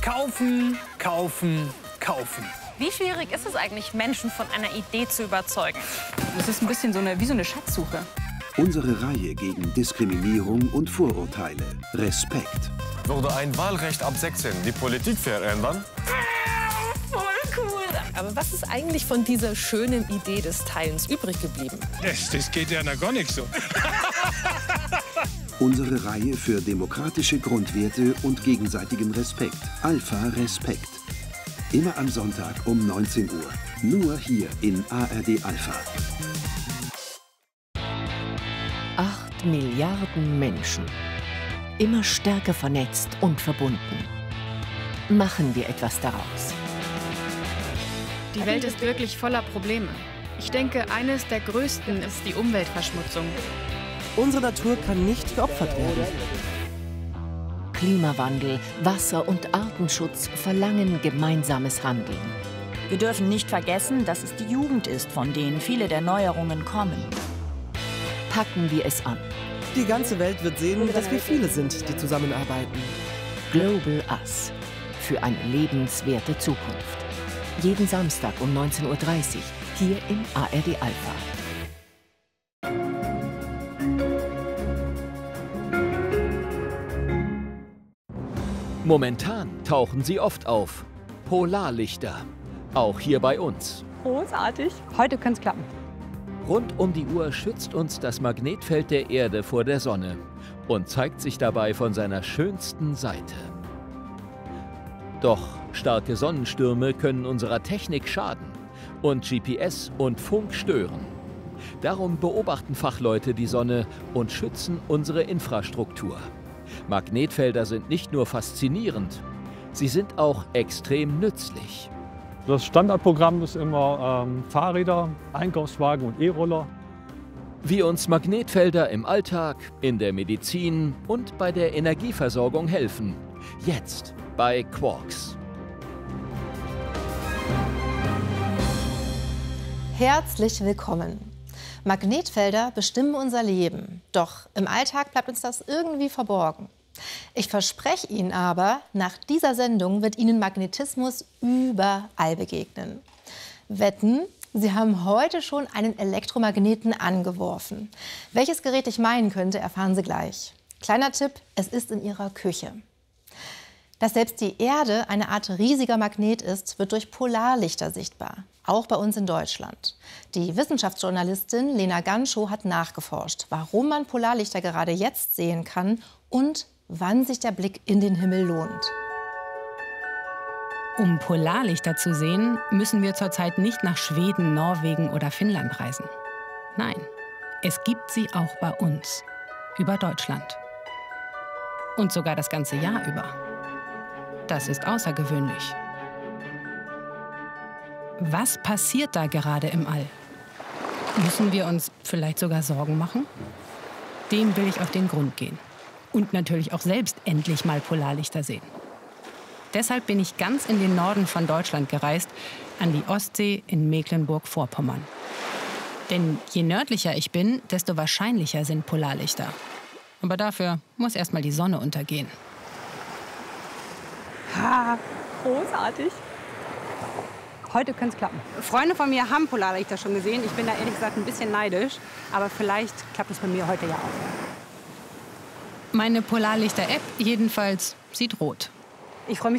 Kaufen, kaufen, kaufen. Wie schwierig ist es eigentlich, Menschen von einer Idee zu überzeugen? Das ist ein bisschen wie so eine Schatzsuche. Unsere Reihe gegen Diskriminierung und Vorurteile. Respekt. Würde ein Wahlrecht ab 16 die Politik verändern? Voll cool. Aber was ist eigentlich von dieser schönen Idee des Teilens übrig geblieben? Das geht ja noch gar nicht so. Unsere Reihe für demokratische Grundwerte und gegenseitigen Respekt. Alpha Respekt. Immer am Sonntag um 19 Uhr. Nur hier in ARD Alpha. 8 Milliarden Menschen. Immer stärker vernetzt und verbunden. Machen wir etwas daraus. Die Welt ist wirklich voller Probleme. Ich denke, eines der größten ist die Umweltverschmutzung. Unsere Natur kann nicht geopfert werden. Klimawandel, Wasser- und Artenschutz verlangen gemeinsames Handeln. Wir dürfen nicht vergessen, dass es die Jugend ist, von denen viele der Neuerungen kommen. Packen wir es an. Die ganze Welt wird sehen, dass wir viele sind, die zusammenarbeiten. Global Us. Für eine lebenswerte Zukunft. Jeden Samstag um 19:30 Uhr hier im ARD Alpha. Momentan tauchen sie oft auf. Polarlichter. Auch hier bei uns. Großartig. Heute könnte es klappen. Rund um die Uhr schützt uns das Magnetfeld der Erde vor der Sonne und zeigt sich dabei von seiner schönsten Seite. Doch starke Sonnenstürme können unserer Technik schaden und GPS und Funk stören. Darum beobachten Fachleute die Sonne und schützen unsere Infrastruktur. Magnetfelder sind nicht nur faszinierend, sie sind auch extrem nützlich. Das Standardprogramm ist immer Fahrräder, Einkaufswagen und E-Roller. Wie uns Magnetfelder im Alltag, in der Medizin und bei der Energieversorgung helfen. Jetzt bei Quarks. Herzlich willkommen. Magnetfelder bestimmen unser Leben. Doch im Alltag bleibt uns das irgendwie verborgen. Ich verspreche Ihnen aber, nach dieser Sendung wird Ihnen Magnetismus überall begegnen. Wetten, Sie haben heute schon einen Elektromagneten angeworfen. Welches Gerät ich meinen könnte, erfahren Sie gleich. Kleiner Tipp, es ist in Ihrer Küche. Dass selbst die Erde eine Art riesiger Magnet ist, wird durch Polarlichter sichtbar. Auch bei uns in Deutschland. Die Wissenschaftsjournalistin Lena Ganschow hat nachgeforscht, warum man Polarlichter gerade jetzt sehen kann und wann sich der Blick in den Himmel lohnt. Um Polarlichter zu sehen, müssen wir zurzeit nicht nach Schweden, Norwegen oder Finnland reisen. Nein, es gibt sie auch bei uns, über Deutschland. Und sogar das ganze Jahr über. Das ist außergewöhnlich. Was passiert da gerade im All? Müssen wir uns vielleicht sogar Sorgen machen? Dem will ich auf den Grund gehen. Und natürlich auch selbst endlich mal Polarlichter sehen. Deshalb bin ich ganz in den Norden von Deutschland gereist, an die Ostsee in Mecklenburg-Vorpommern. Denn je nördlicher ich bin, desto wahrscheinlicher sind Polarlichter. Aber dafür muss erst mal die Sonne untergehen. Ha, großartig. Heute könnte es klappen. Freunde von mir haben Polarlichter schon gesehen. Ich bin da ehrlich gesagt ein bisschen neidisch. Aber vielleicht klappt es bei mir heute ja auch. Meine Polarlichter-App jedenfalls sieht rot. Ich freue mich